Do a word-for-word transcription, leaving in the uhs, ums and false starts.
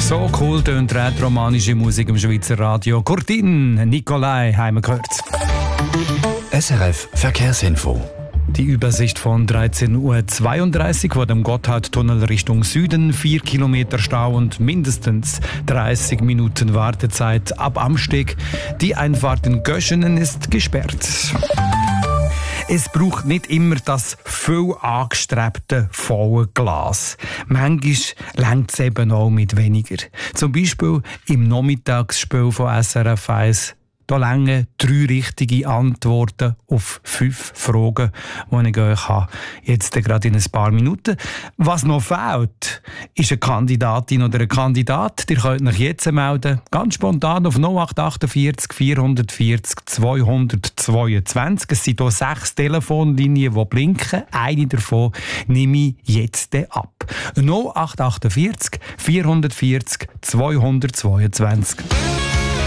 So cool tönt rätoromanische Musik im Schweizer Radio. Kurtin, Nikolai, haben wir gehört. S R F Verkehrsinfo. Die Übersicht von dreizehn Uhr zweiunddreißig vor dem Gotthardtunnel Richtung Süden. Vier Kilometer Stau und mindestens dreißig Minuten Wartezeit ab Amsteg. Die Einfahrt in Göschenen ist gesperrt. Es braucht nicht immer das viel angestrebte volle Glas. Manchmal reicht es eben auch mit weniger. Zum Beispiel im Nachmittagsspiel von S R F eins. Da reichen drei richtige Antworten auf fünf Fragen, die ich euch habe. Jetzt gerade in ein paar Minuten. Was noch fehlt, ist eine Kandidatin oder ein Kandidat. Ihr könnt euch jetzt melden, ganz spontan auf null acht achtundvierzig vierhundertvierzig zweihundertzweiundzwanzig. Es sind hier sechs Telefonlinien, die blinken. Eine davon nehme ich jetzt ab. null acht achtundvierzig vierhundertvierzig zweihundertzweiundzwanzig.